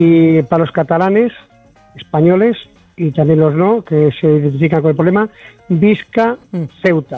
y para los catalanes, españoles y también los no, que se identifican con el problema, Visca-Ceuta.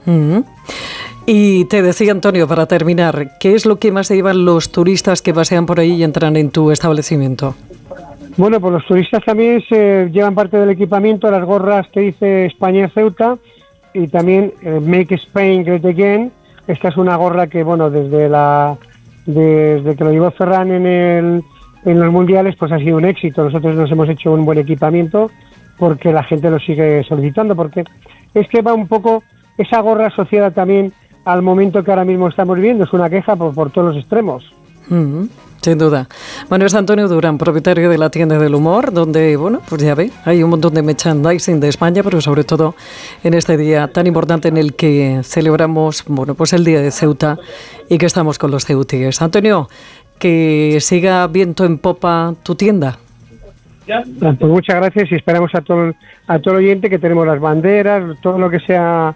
Y te decía, Antonio, para terminar, ¿qué es lo que más se llevan los turistas que pasean por ahí y entran en tu establecimiento? Bueno, pues los turistas también se llevan parte del equipamiento, las gorras que dice España-Ceuta y también Make Spain Great Again. Esta es una gorra que, bueno, desde que lo llevó Ferran en los mundiales, pues ha sido un éxito. Nosotros nos hemos hecho un buen equipamiento porque la gente lo sigue solicitando, porque es que va un poco esa gorra asociada también al momento que ahora mismo estamos viviendo. Es una queja por todos los extremos. Sin duda. Bueno, es Antonio Durán, propietario de la tienda del humor, donde, bueno, pues ya ve, hay un montón de merchandising de España, pero sobre todo en este día tan importante en el que celebramos, bueno, pues el Día de Ceuta y que estamos con los ceutíes. Antonio, que siga viento en popa tu tienda. Pues muchas gracias y esperamos a todo el oyente que tenemos las banderas, todo lo que sea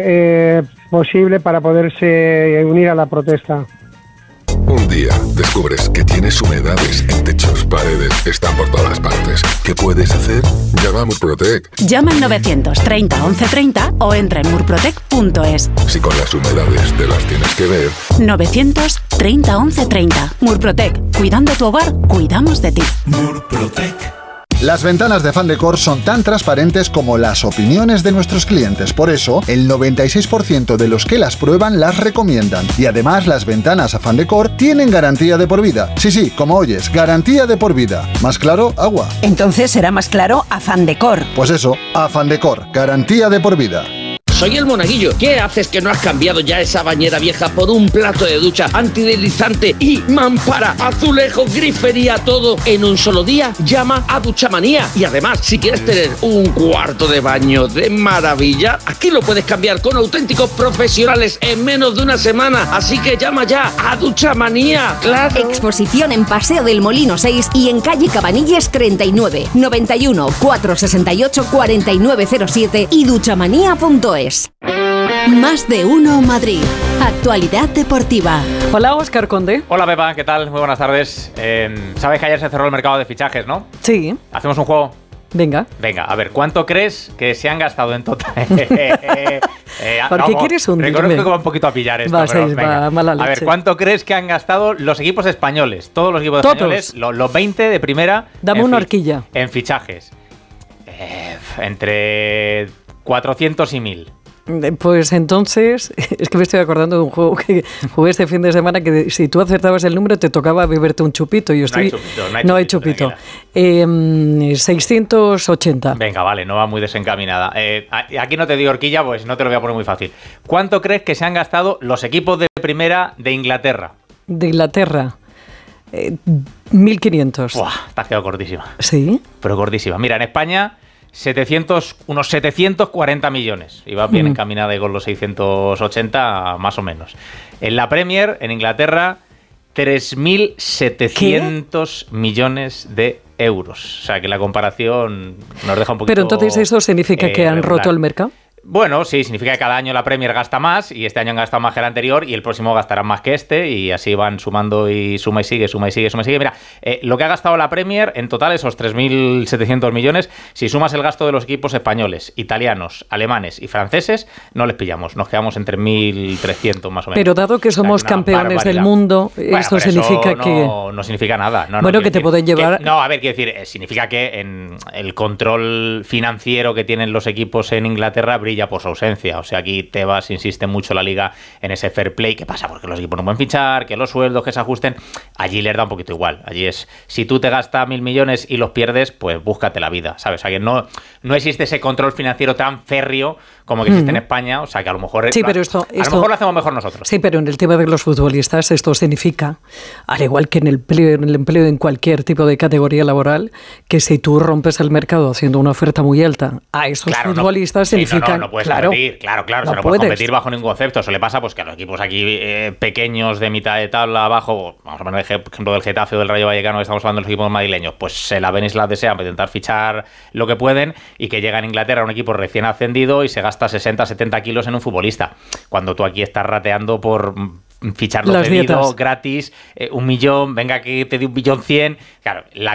posible para poderse unir a la protesta. Un día descubres que tienes humedades en techos, paredes, están por todas partes. ¿Qué puedes hacer? Llama a Murprotec. Llama al 930 1130 o entra en murprotec.es. Si con las humedades te las tienes que ver. 930 1130. Murprotec. Cuidando tu hogar, cuidamos de ti. Murprotec. Las ventanas de Fandecor son tan transparentes como las opiniones de nuestros clientes. Por eso, el 96% de los que las prueban las recomiendan. Y además, las ventanas a Fandecor tienen garantía de por vida. Sí, como oyes, garantía de por vida. ¿Más claro? Agua. Entonces será más claro a Fandecor. Pues eso, a Fandecor, garantía de por vida. Soy el Monaguillo. ¿Qué haces que no has cambiado ya esa bañera vieja por un plato de ducha antideslizante y mampara, azulejos, grifería, todo en un solo día? Llama a Duchamanía. Y además, si quieres tener un cuarto de baño de maravilla, aquí lo puedes cambiar con auténticos profesionales en menos de una semana. Así que llama ya a Duchamanía. ¡Claro! Exposición en Paseo del Molino 6 y en calle Cabanilles 39, 91 468 4907 y duchamanía.es. Más de uno Madrid. Actualidad deportiva. Hola, Óscar Conde. Hola, Pepa, ¿qué tal? Muy buenas tardes. Sabes que ayer se cerró el mercado de fichajes, ¿no? Sí. ¿Hacemos un juego? Venga, a ver, ¿cuánto crees que se han gastado en total? ¿Por qué quieres hundirme? Reconozco que va un poquito a pillar esto, va mala leche. A ver, ¿cuánto crees que han gastado los equipos españoles? Todos los equipos españoles, los 20 de primera. Dame una horquilla. En fichajes. Entre 400 y 1000. Pues entonces, es que me estoy acordando de un juego que jugué este fin de semana que si tú acertabas el número te tocaba beberte un chupito. Y estoy, no hay chupito. 680. Venga, vale, no va muy desencaminada. Aquí no te digo horquilla, pues no te lo voy a poner muy fácil. ¿Cuánto crees que se han gastado los equipos de primera de Inglaterra? De Inglaterra. 1.500. Buah, te has quedado cortísima. ¿Sí? Pero cortísima. Mira, en España... unos 740 millones. Iba bien encaminada y con los 680 más o menos. En la Premier, en Inglaterra, 3.700 millones de euros. O sea que la comparación nos deja un poquito... Pero entonces eso significa que han roto el mercado. Bueno, sí, significa que cada año la Premier gasta más y este año han gastado más que el anterior y el próximo gastarán más que este y así van sumando y suma y sigue. Mira, lo que ha gastado la Premier en total, esos 3.700 millones, si sumas el gasto de los equipos españoles, italianos, alemanes y franceses, no les pillamos, nos quedamos en 3.300 más o menos. Pero dado que somos campeones del mundo, esto significa que... No significa nada. Bueno, que te pueden llevar... quiero decir, significa que en el control financiero que tienen los equipos en Inglaterra brilla por su ausencia. O sea, aquí Tebas insiste mucho la liga en ese fair play. ¿Qué pasa? Porque los equipos no pueden fichar, que los sueldos que se ajusten. Allí les da un poquito igual. Allí es, si tú te gastas 1.000 millones y los pierdes, pues búscate la vida, ¿sabes? O sea, que no existe ese control financiero tan férreo como que existe en España. O sea, que a lo mejor, sí, pero a lo mejor lo hacemos mejor nosotros. Sí, pero en el tema de los futbolistas esto significa, al igual que en el empleo en cualquier tipo de categoría laboral, que si tú rompes el mercado haciendo una oferta muy alta a esos futbolistas, significa... No puedes competir, claro, no puedes competir bajo ningún concepto. Eso le pasa pues que a los equipos aquí pequeños de mitad de tabla abajo, vamos a poner el ejemplo del Getafe o del Rayo Vallecano, que estamos hablando de los equipos madrileños, pues se la ven y se la desean para intentar fichar lo que pueden y que llega en Inglaterra un equipo recién ascendido y se gasta 60, 70 kilos en un futbolista. Cuando tú aquí estás rateando por ficharlo pedido, gratis, 1 millón, venga que te dé 1.100.000.000. Claro, la